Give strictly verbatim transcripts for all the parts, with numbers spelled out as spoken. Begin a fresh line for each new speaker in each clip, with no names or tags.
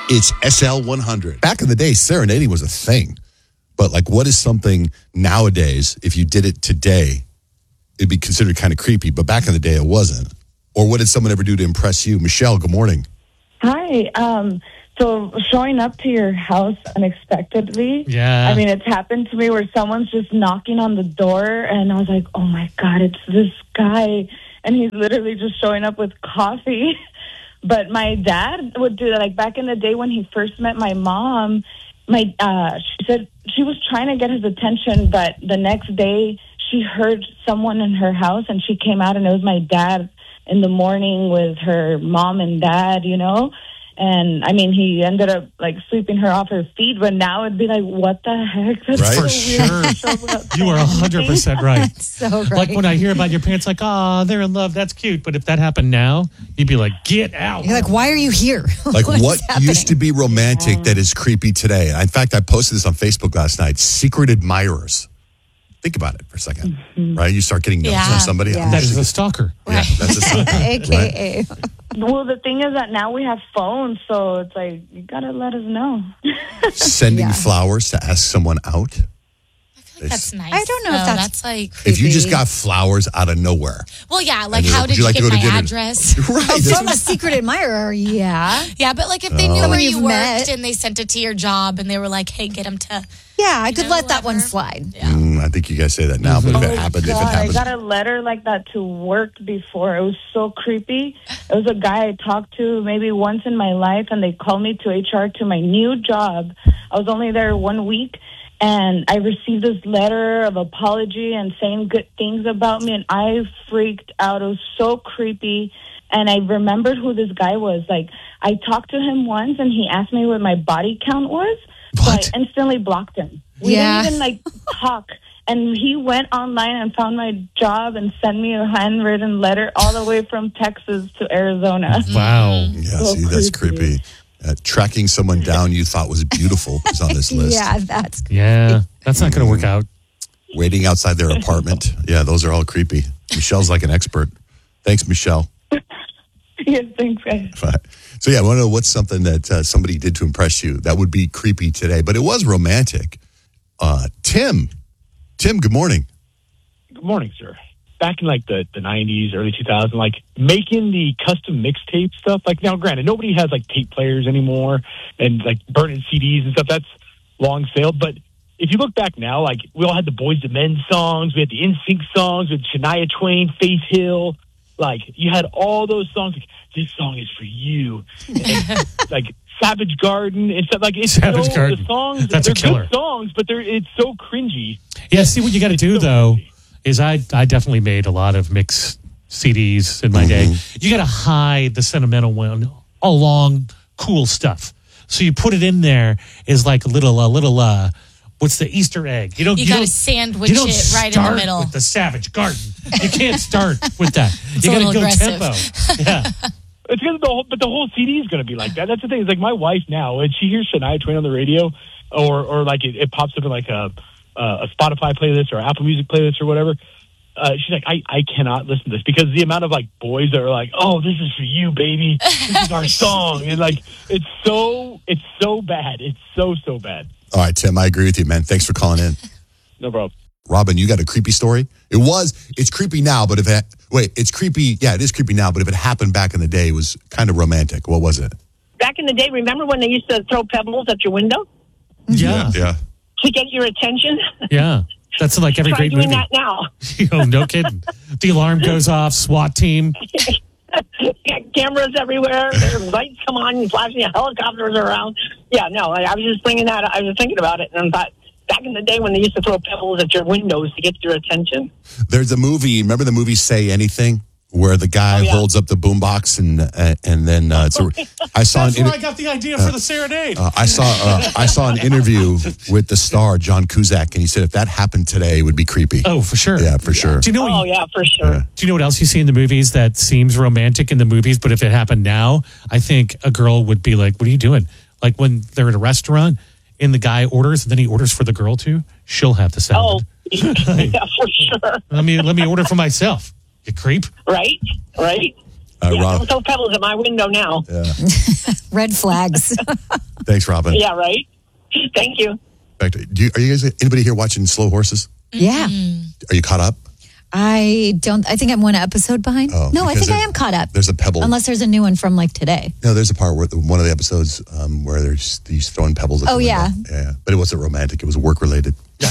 It's S L one hundred. Back in the day, serenading was a thing. But like, what is something nowadays, if you did it today, it'd be considered kind of creepy, but back in the day it wasn't? Or what did someone ever do to impress you? Michelle, good morning.
Hi. Um, so showing up to your house unexpectedly.
Yeah.
I mean, it's happened to me where someone's just knocking on the door and I was like, oh my God, it's this guy. And he's literally just showing up with coffee. But my dad would do that. Like back in the day when he first met my mom, my uh, she said she was trying to get his attention, but the next day she heard someone in her house and she came out and it was my dad in the morning with her mom and dad, you know. And, I mean, he ended up, like, sweeping her off her feet, but now it'd be like, what the heck? That's
Right?
so
For
weird.
sure. You are one hundred percent right.
That's so right.
Like when I hear about your parents, like, oh, they're in love, that's cute. But if that happened now, you'd be like, get out.
You're like, why are you here?
Like,
What is
what
happening?
used to be romantic that is creepy today? In fact, I posted this on Facebook last night. Secret admirers. Think about it for a second,
Mm-hmm.
right? You start getting notes
Yeah.
on somebody.
Yeah.
That is a stalker.
Yeah, that's a sign.
A K A.
Well, the thing is that now we have phones, so it's like, you got to let us know.
Sending
Yeah.
flowers to ask someone out.
That's nice.
I don't know if
though.
that's-
that's like.
If you just
Creepy.
got flowers out of nowhere.
Well, yeah. Like,
And
how
would
did
you
you,
like to
get
go to
my
dinner?
address?
Right.
From a secret admirer, yeah.
Yeah, but like if they knew
Oh.
where
Someone
you
you've
worked
met.
and they sent it to your job and they were like, "Hey, get them to."
Yeah, I could
know,
let that one
whatever.
slide.
Mm, I think you guys say that now, but if it happened, if it
God, I
happened.
got a letter like that to work before. It was so creepy. It was a guy I talked to maybe once in my life, and they called me to H R to my new job. I was only there one week, and I received this letter of apology and saying good things about me, and I freaked out. It was so creepy, and I remembered who this guy was. Like, I talked to him once, and he asked me what my body count was.
What?
So I instantly blocked him. We
Yeah.
didn't even, like, talk. And he went online and found my job and sent me a handwritten letter all the way from Texas to Arizona.
Wow.
Yeah,
So
see, that's
creepy.
creepy. Uh, tracking someone down you thought was beautiful is on this list.
Yeah, that's
Yeah. That's not going to work out.
Waiting outside their apartment. Yeah, those are all creepy. Michelle's like an expert. Thanks, Michelle.
Yes, thanks, guys.
But- So, yeah, I want to know what's something that uh, somebody did to impress you that would be creepy today, but it was romantic. Uh, Tim. Tim, good morning.
Good morning, sir. Back in like the, the nineties, early two thousands, like making the custom mixtape stuff. Like now, granted, nobody has like tape players anymore and like burning C Ds and stuff. That's long sailed. But if you look back now, like we all had the Boyz two Men songs, we had the N Sync songs with Shania Twain, Faith Hill. Like you had all those songs. Like, this song is for you. And, like Savage Garden and stuff. Like it's
Savage
so,
Garden.
the songs.
That's a
they're
killer.
good songs, but they're it's so cringy.
Yeah, see what you got to do,
so
though,
cringy.
is I, I definitely made a lot of mixed C Ds in my day. You got to hide the sentimental one along cool stuff. So you put it in there is like a little, a little, uh, what's the Easter egg? You don't.
You,
you
got to
don't-
sandwich
you don't
it right in the
start
middle.
with the Savage Garden. You can't start with that. you
a
got to
little
go
aggressive.
tempo. Yeah.
It's gonna the whole, but the whole C D is going to be like that. That's the thing. It's like my wife now, when she hears Shania Twain on the radio, or or like it, it pops up in like a a Spotify playlist or Apple Music playlist or whatever. Uh, she's like, I, I cannot listen to this because the amount of like boys that are like, oh, this is for you, baby. This is our song, and like it's so it's so bad. It's so so bad.
All right, Tim, I agree with you, man. Thanks for calling in.
No problem.
Robin, you got a creepy story? It was, it's creepy now, but if it, wait, it's creepy. Yeah, it is creepy now, but if it happened back in the day, it was kind of romantic. What was it?
Back in the day, remember when they used to throw pebbles at your window
Yeah.
Yeah.
to get your attention?
Yeah. That's like every
Try
great
doing
movie.
that now.
You know, no kidding. The alarm goes off, SWAT team.
Got cameras everywhere. There's lights come on and flashing helicopters around. Yeah, no, I, I was just bringing that. I was thinking about it, and I thought back in the day when they used to throw pebbles at your windows to get your attention.
There's a movie, remember the movie Say Anything? Where the guy
Oh, yeah.
holds up the boombox and uh, and then uh, it's a, I saw
That's
an
where
inter-
I got the idea for the serenade.
uh, I saw uh, I saw an interview with the star John Cusack, and he said if that happened today, it would be creepy.
Oh, for sure.
Yeah, for sure.
Do you know? What
Oh,
you,
yeah, for sure.
Yeah.
Do you know what else you see in the movies that seems romantic in the movies? But if it happened now, I think a girl would be like, "What are you doing?" Like when they're at a restaurant and the guy orders, and then he orders for the girl too. She'll have the
Oh,
salad.
yeah, for sure.
Let me let me order for myself. You creep.
Right, right.
Uh,
Yeah,
Rob,
don't throw pebbles at my window now.
yeah.
Red flags.
Thanks, Robin.
Yeah, right? Thank you.
Back to, do you, are you guys, anybody here watching Slow Horses?
Yeah.
Are you caught up?
I don't, I think I'm one episode behind.
Oh,
no, I
because
think I
there-
am caught up.
There's a pebble.
Unless there's a new one from like today.
No, there's a part where one of the episodes um, where there's he's throwing pebbles at
Oh,
the
yeah.
window. Yeah. But it wasn't romantic. It was work related.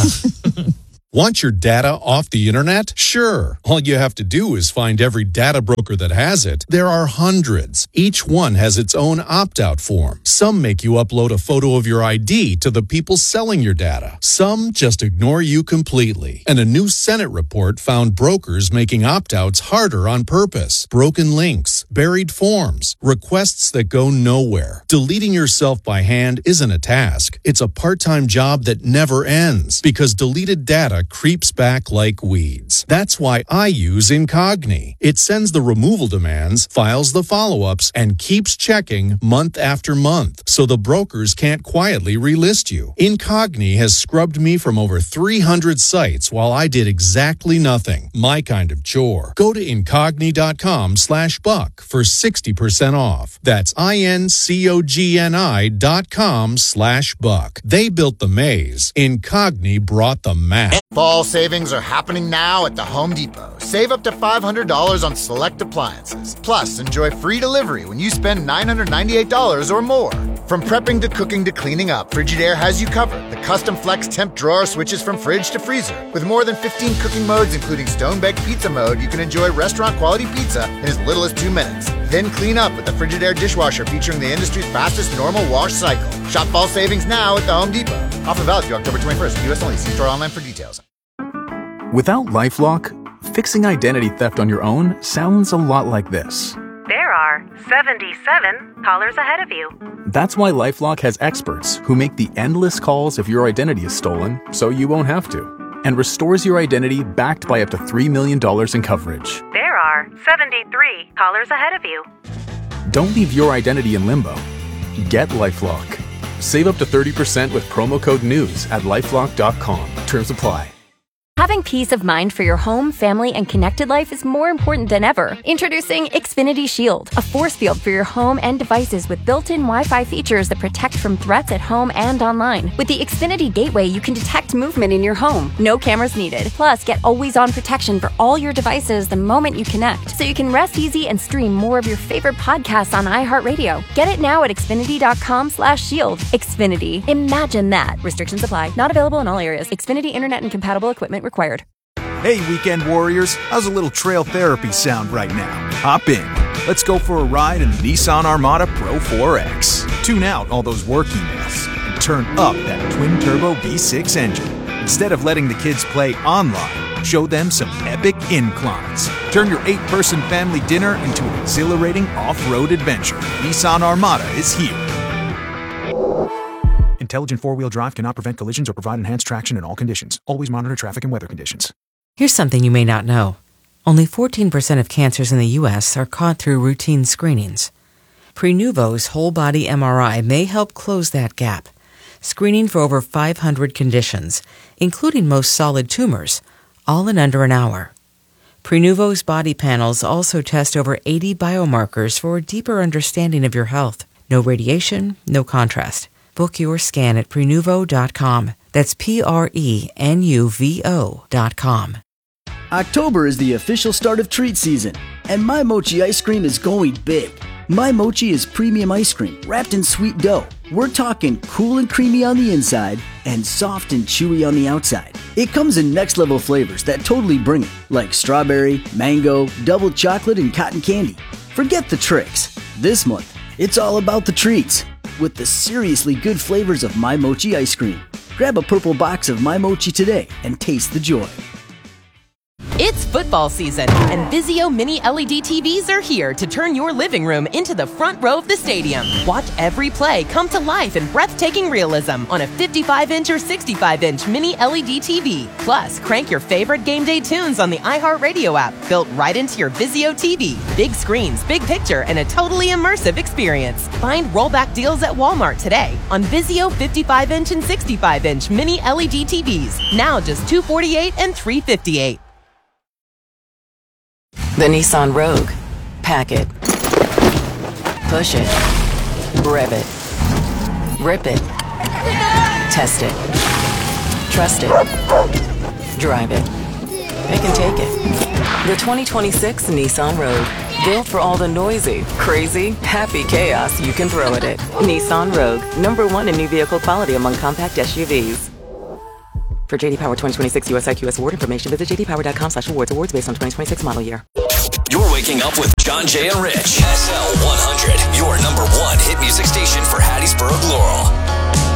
Want your data off the internet? Sure. All you have to do is find every data broker that has it. There are hundreds. Each one has its own opt-out form. Some make you upload a photo of your I D to the people selling your data. Some just ignore you completely. And a new Senate report found brokers making opt-outs harder on purpose. Broken links, buried forms, requests that go nowhere. Deleting yourself by hand isn't a task. It's a part-time job that never ends because deleted data creeps back like weeds. That's why I use Incogni. It sends the removal demands, files the follow-ups, and keeps checking month after month, so the brokers can't quietly relist you. Incogni has scrubbed me from over three hundred sites while I did exactly nothing. My kind of chore. Go to Incogni.com slash buck for sixty percent off. That's I-N-C-O-G-N-I dot com slash buck. They built the maze. Incogni brought the map.
Fall savings are happening now at the Home Depot. Save up to five hundred dollars on select appliances. Plus, enjoy free delivery when you spend nine hundred ninety-eight dollars or more. From prepping to cooking to cleaning up, Frigidaire has you covered. The custom flex temp drawer switches from fridge to freezer. With more than fifteen cooking modes, including stone-baked pizza mode, you can enjoy restaurant-quality pizza in as little as two minutes. Then clean up with the Frigidaire dishwasher featuring the industry's fastest normal wash cycle. Shop fall savings now at the Home Depot. Offer valid through October twenty-first. U S only. See store online for details.
Without LifeLock, fixing identity theft on your own sounds a lot like this.
There are seventy-seven callers ahead of you.
That's why LifeLock has experts who make the endless calls if your identity is stolen so you won't have to, and restores your identity backed by up to three million dollars in coverage.
There are seventy-three callers ahead of you.
Don't leave your identity in limbo. Get LifeLock. Save up to thirty percent with promo code NEWS at lifelock dot com. Terms apply.
Having peace of mind for your home, family, and connected life is more important than ever. Introducing Xfinity Shield, a force field for your home and devices with built-in Wi-Fi features that protect from threats at home and online. With the Xfinity Gateway, you can detect movement in your home. No cameras needed. Plus, get always-on protection for all your devices the moment you connect, so you can rest easy and stream more of your favorite podcasts on iHeartRadio. Get it now at Xfinity.com slash shield. Xfinity. Imagine that. Restrictions apply. Not available in all areas. Xfinity Internet and compatible equipment required.
Hey, weekend warriors, how's a little trail therapy sound right now? Hop in. Let's go for a ride in the Nissan Armada Pro four X. Tune out all those work emails and turn up that twin-turbo V six engine. Instead of letting the kids play online, show them some epic inclines. Turn your eight-person family dinner into an exhilarating off-road adventure. Nissan Armada is here. Intelligent four-wheel drive cannot prevent collisions or provide enhanced traction in all conditions. Always monitor traffic and weather conditions.
Here's something you may not know. Only fourteen percent of cancers in the U S are caught through routine screenings. Prenuvo's whole-body M R I may help close that gap, screening for over five hundred conditions, including most solid tumors, all in under an hour. Prenuvo's body panels also test over eighty biomarkers for a deeper understanding of your health. No radiation, no contrast. Book your scan at Prenuvo dot com. That's P R E N U V O dot com.
October is the official start of treat season, and My Mochi ice cream is going big. My Mochi is premium ice cream wrapped in sweet dough. We're talking cool and creamy on the inside and soft and chewy on the outside. It comes in next level flavors that totally bring it, like strawberry, mango, double chocolate, and cotton candy. Forget the tricks. This month, it's all about the treats with the seriously good flavors of My Mochi ice cream. Grab a purple box of My Mochi today and taste the joy.
It's football season, and Vizio Mini L E D T Vs are here to turn your living room into the front row of the stadium. Watch every play come to life in breathtaking realism on a fifty-five inch or sixty-five inch Mini L E D T V. Plus, crank your favorite game day tunes on the iHeartRadio app, built right into your Vizio T V. Big screens, big picture, and a totally immersive experience. Find rollback deals at Walmart today on Vizio fifty-five inch and sixty-five inch Mini L E D T Vs. Now just two hundred forty-eight dollars and three hundred fifty-eight dollars.
The Nissan Rogue. Pack it. Push it. Rev it. Rip it. Test it. Trust it. Drive it. It can take it. The twenty twenty-six Nissan Rogue. Built for all the noisy, crazy, happy chaos you can throw at it. Nissan Rogue. Number one in new vehicle quality among compact S U Vs. For J D Power twenty twenty-six U S I Q S award information, visit j d power dot com slash awards. Awards based on twenty twenty-six model year.
You're waking up with John, Jay, and Rich. S L one hundred, your number one hit music station for Hattiesburg, Laurel.